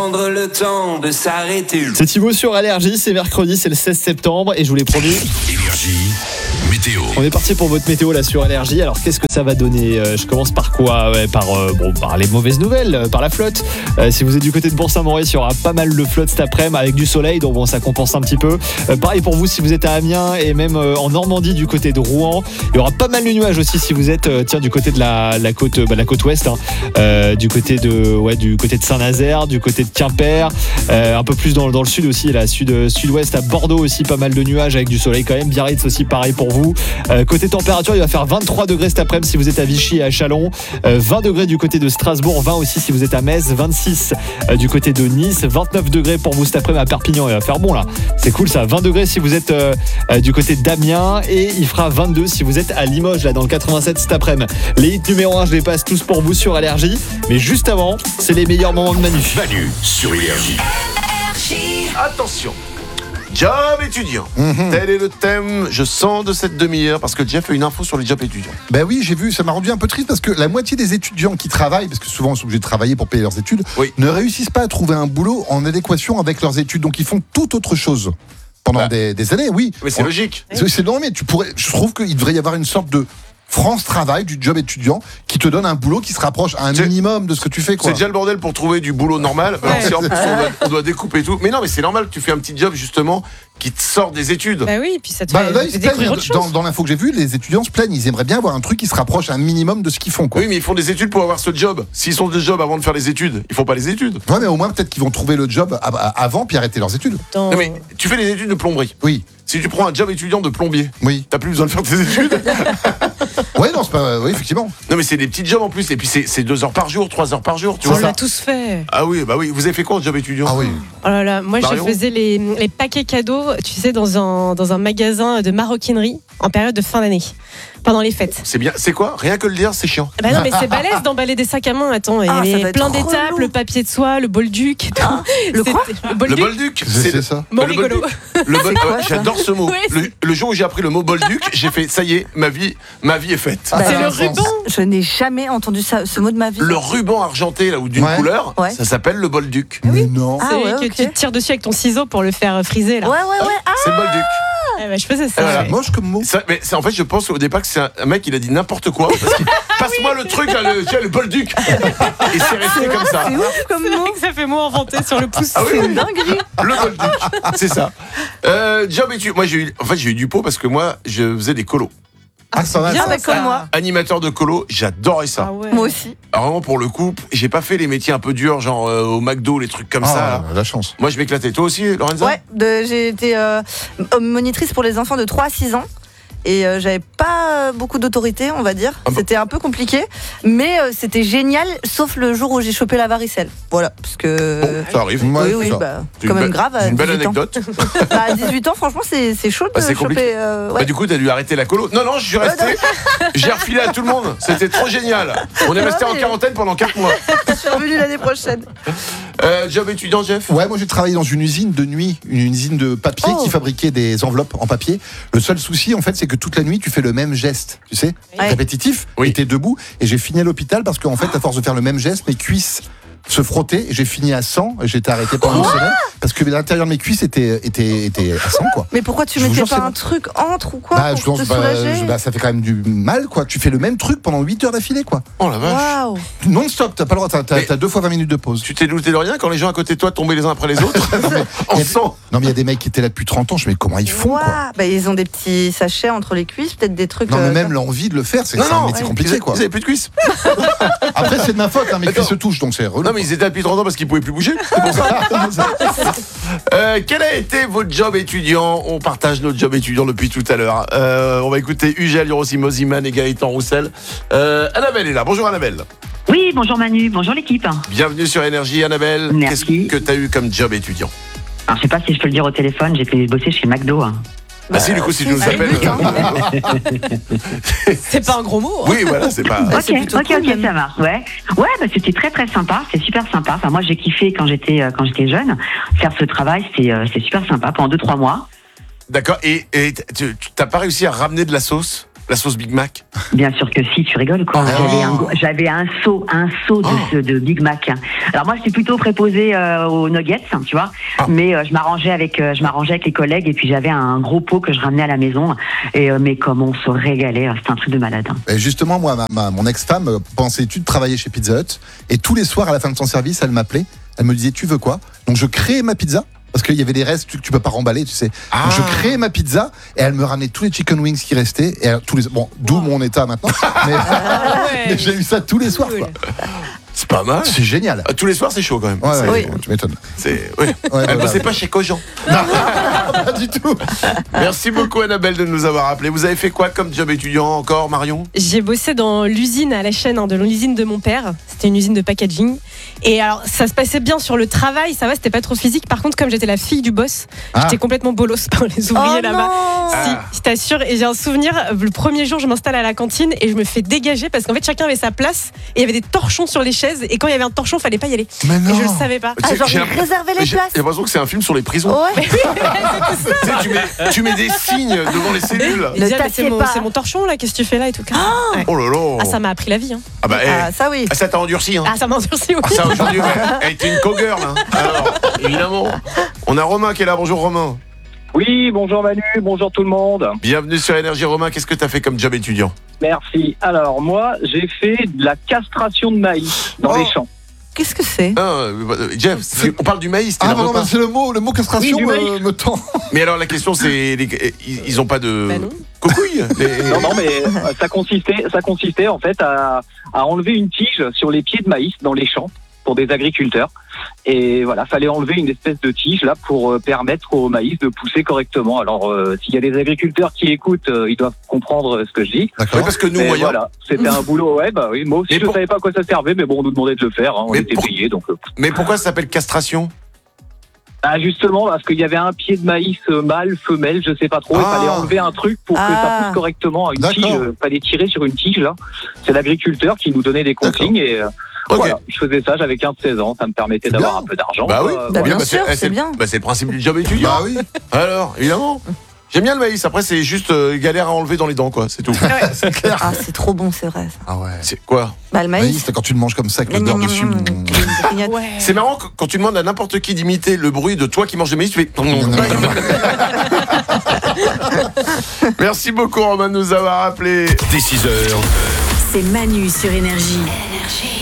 Prendre le temps de s'arrêter. C'est Thibaut sur Allergie, c'est mercredi, c'est le 16 septembre et je vous l'ai promis. Énergie, météo. On est parti pour votre météo là sur Allergie. Alors qu'est-ce que ça va donner ? Je commence par quoi ? Par les mauvaises nouvelles, par la flotte. Si vous êtes du côté de Bourg-Saint-Maurice, il y aura pas mal de flotte cet après-midi avec du soleil, donc bon, ça compense un petit peu. Pareil pour vous si vous êtes à Amiens et même en Normandie du côté de Rouen. Il y aura pas mal de nuages aussi si vous êtes du côté de la côte ouest, du côté de Saint-Nazaire, du côté de Quimper, un peu plus dans le sud aussi, là, sud-ouest à Bordeaux aussi, pas mal de nuages avec du soleil quand même. Biarritz aussi pareil pour vous. Côté température, il va faire 23 degrés cet après-midi si vous êtes à Vichy et à Châlons, 20 degrés du côté de Strasbourg, 20 aussi si vous êtes à Metz, 26 du côté de Nice, 29 degrés pour vous cet après-midi à Perpignan, il va faire bon là, c'est cool ça, 20 degrés si vous êtes du côté d'Amiens et il fera 22 si vous êtes à Limoges là dans le 87 cet après-midi. Les hits numéro 1, je les passe tous pour vous sur Allergie, mais juste avant, c'est les meilleurs moments de Manu. Manu sur Énergie. Attention, job étudiant. Tel est le thème, je sens, de cette demi-heure, parce que Jeff a une info sur les jobs étudiants. Ben oui, j'ai vu, ça m'a rendu un peu triste parce que la moitié des étudiants qui travaillent, parce que souvent ils sont obligés de travailler pour payer leurs études, ne réussissent pas à trouver un boulot en adéquation avec leurs études, donc ils font tout autre chose pendant des années, oui. Mais c'est logique. C'est normal, mais je trouve qu'il devrait y avoir une sorte de France Travail du job étudiant qui te donne un boulot qui se rapproche un minimum de ce que tu fais, quoi. C'est déjà le bordel pour trouver du boulot normal. Alors, si en plus on doit découper tout. Mais non, mais c'est normal que tu fais un petit job justement qui te sort des études. Bah oui, puis ça te fait découvrir autre chose. Dans l'info que j'ai vue, les étudiants se plaignent. Ils aimeraient bien avoir un truc qui se rapproche un minimum de ce qu'ils font, quoi. Oui, mais ils font des études pour avoir ce job. S'ils sont de job avant de faire les études, ils font pas les études. Ouais, mais au moins peut-être qu'ils vont trouver le job avant puis arrêter leurs études. Non, mais tu fais les études de plomberie. Oui. Si tu prends un job étudiant de plombier, oui, t'as plus besoin de faire tes études. Ouais, non, c'est pas. Oui, effectivement. Non, mais c'est des petits jobs en plus. Et puis c'est 2 heures par jour, 3 heures par jour. Tu vois, on l'a tous fait. Ah oui, bah oui. Vous avez fait quoi en job étudiant ? Ah oui. Oh là là, moi Marion, je faisais les paquets cadeaux, tu sais, dans un magasin de maroquinerie en période de fin d'année, pendant les fêtes. C'est bien. C'est quoi ? Rien que le dire, c'est chiant. Bah non, mais c'est balèze d'emballer des sacs à main. Attends, il y avait plein d'étapes, le papier de soie, le bolduc. Le bolduc, c'est ça. Bon rigolo. J'adore ce mot. Ouais, le jour où j'ai appris le mot bolduc, j'ai fait ça y est, ma vie est faite. C'est le ruban. Je n'ai jamais entendu ce mot de ma vie. Le ruban argenté là ou d'une couleur, ça s'appelle le bolduc. Mais non. C'est que tu te tires dessus avec ton ciseau pour le faire friser là. Ouais. C'est le bolduc. Je faisais ça. Voilà. Moche comme mot. Mais en fait, je pense au départ que c'est un mec, il a dit n'importe quoi. Parce qu'il passe-moi le truc, là, le bolduc. Et c'est resté comme ça. C'est ouf comme mot. Ça fait mot inventé sur le pouce. Ah oui, C'est une dinguerie. Le bolduc, c'est ça. Job études. Moi, j'ai eu du pot parce que moi, je faisais des colos. Ah, ça va. Bien comme moi. Animateur de colo, j'adorais ça. Ah ouais. Moi aussi. Alors, vraiment, pour le coup, j'ai pas fait les métiers un peu durs, genre au McDo, les trucs comme ça. Là. La chance. Moi, je m'éclatais. Toi aussi, Lorenza ? Ouais, j'ai été monitrice pour les enfants de 3 à 6 ans. Et j'avais pas beaucoup d'autorité, on va dire. C'était un peu compliqué, mais c'était génial, sauf le jour où j'ai chopé la varicelle. Voilà, parce que. Bon, ça arrive. Oui, quand même grave. C'est une belle 18 ans. anecdote. À 18 ans, franchement, c'est chaud de c'est compliqué. choper. Bah, du coup, t'as dû arrêter la colo. Non, je suis resté. J'ai refilé à tout le monde. C'était trop génial. On est resté en quarantaine pendant 4 mois. Je suis revenu l'année prochaine. Job étudiant, Jeff ? Ouais, moi j'ai travaillé dans une usine de nuit, une usine de papier qui fabriquait des enveloppes en papier. Le seul souci, en fait, c'est que toute la nuit, tu fais le même geste, tu sais, répétitif, et t'es debout. Et j'ai fini à l'hôpital parce qu'en fait, à force de faire le même geste, mes cuisses se frottaient et j'ai fini à 100 et j'ai été arrêté pendant une semaine parce que l'intérieur de mes cuisses était à 100, quoi. Mais pourquoi tu Je vous mettais jure, pas un truc entre ou quoi je pour pense, te soulager ça fait quand même du mal, quoi. Tu fais le même truc pendant 8 heures d'affilée, quoi. Oh la vache. Waouh. Non-stop, t'as pas le droit, t'as 2 fois 20 minutes de pause. Tu t'es douté de rien quand les gens à côté de toi tombaient les uns après les autres en sang. Non, mais il y a des mecs qui étaient là depuis 30 ans, je me dis comment ils font, quoi. Bah, ils ont des petits sachets entre les cuisses, peut-être des trucs. Non, mais même l'envie de le faire, c'est un métier compliqué, quoi. Ils avaient plus de cuisses. Après, c'est de ma faute, mes cuisses se touchent, donc c'est relou. Non, mais ils étaient depuis 30 ans parce qu'ils pouvaient plus bouger. C'est pour ça. Quel a été votre job étudiant ? On partage notre job étudiant depuis tout à l'heure. On va écouter Ugel, Hiroshima Moziman et Gaëtan Roussel. Annabelle est là. Bonjour Annabelle. Oui, bonjour Manu, bonjour l'équipe. Bienvenue sur Énergie, Annabelle. Merci. Qu'est-ce que tu as eu comme job étudiant ? Alors, je sais pas si je peux le dire au téléphone, j'ai été bosser chez McDo. Ah si, du coup, si tu nous appelles... C'est pas un gros mot. Oui, voilà, c'est pas... Ok, ça marche, ouais. Ouais, bah, c'était très très sympa, c'est super sympa. Enfin, moi, j'ai kiffé quand j'étais jeune. Faire ce travail, c'est super sympa pendant 2-3 mois. D'accord, et tu t'as pas réussi à ramener de la sauce ? La sauce Big Mac? Bien sûr que si, tu rigoles quoi. J'avais un seau de Big Mac. Alors moi, j'étais plutôt préposée aux nuggets, tu vois. Mais je m'arrangeais avec les collègues et puis j'avais un gros pot que je ramenais à la maison. Et mais comme on se régalait, c'était un truc de malade. Et justement, moi, mon ex-femme, pendant ses études, travaillait chez Pizza Hut. Et tous les soirs, à la fin de son service, elle m'appelait. Elle me disait, tu veux quoi? Donc je créais ma pizza. Parce qu'il y avait des restes que tu peux pas remballer, tu sais. Donc je créais ma pizza et elle me ramenait tous les chicken wings qui restaient. Et d'où mon état maintenant. Mais j'ai eu ça tous les soirs. Quoi. C'est pas mal. C'est génial. Tous les soirs, c'est chaud quand même. Oui. Tu m'étonnes. Elle bossait pas chez Cogent. Non, pas du tout. Merci beaucoup Annabelle de nous avoir appelé. Vous avez fait quoi comme job étudiant encore, Marion? J'ai bossé dans l'usine à la chaîne, de l'usine de mon père. C'était une usine de packaging. Et alors, ça se passait bien sur le travail, ça va, c'était pas trop physique. Par contre, comme j'étais la fille du boss, j'étais complètement bolos par les ouvriers là-bas. Si, je t'assure. Et j'ai un souvenir, le premier jour, je m'installe à la cantine et je me fais dégager parce qu'en fait, chacun avait sa place et il y avait des torchons sur les chaises. Et quand il y avait un torchon, fallait pas y aller. Mais non. Et je le savais pas. Genre, j'ai réservé les places. J'ai l'impression que c'est un film sur les prisons. Ouais. Tu mets des signes devant les cellules. Et c'est mon torchon là, qu'est-ce que tu fais là et tout. Ouais. Oh là là. Ah, ça m'a appris la vie. Ça oui. Ça t'a endurci. Ah, ça m'a endurci, oui. Ça aujourd'hui, elle était une cowgirl. Alors, évidemment, on a Romain qui est là. Bonjour Romain. Oui, bonjour Manu, bonjour tout le monde. Bienvenue sur Énergie. Romain, qu'est-ce que tu as fait comme job étudiant? Merci. Alors moi, j'ai fait de la castration de maïs dans les champs. Qu'est-ce que c'est? Jeff, on parle du maïs. Non, c'est le mot castration me tend. Mais alors la question c'est, ils ont pas de cocouilles? Non, mais ça consistait en fait à enlever une tige sur les pieds de maïs dans les champs pour des agriculteurs. Et voilà, fallait enlever une espèce de tige là pour permettre au maïs de pousser correctement. Alors s'il y a des agriculteurs qui écoutent, ils doivent comprendre ce que je dis. D'accord. Oui, parce que nous, voilà, c'était un boulot. Ouais, bah oui, moi aussi je savais pas à quoi ça servait, mais bon, on nous demandait de le faire. On était payés, donc. Mais pourquoi ça s'appelle castration? Ah, justement, parce qu'il y avait un pied de maïs mâle, femelle, je sais pas trop. Il fallait enlever un truc pour que ça pousse correctement. Une tige, fallait tirer sur une tige là. C'est l'agriculteur qui nous donnait des consignes et. Voilà, je faisais ça, j'avais 15-16 ans, ça me permettait d'avoir un peu d'argent. Bah oui, bien sûr, c'est bien. C'est le principe du job étudiant. Bah oui. Alors, évidemment. J'aime bien le maïs, après c'est juste galère à enlever dans les dents, quoi, c'est tout. C'est clair. Ah, c'est trop bon, c'est vrai. Ah ouais. C'est quoi? Bah, le maïs. C'est quand tu le manges comme ça, avec l'odeur dessus. C'est marrant quand tu demandes à n'importe qui d'imiter le bruit de toi qui manges du maïs, tu fais. Merci beaucoup Romain de nous avoir appelés. Dès 6h. C'est Manu sur Énergie.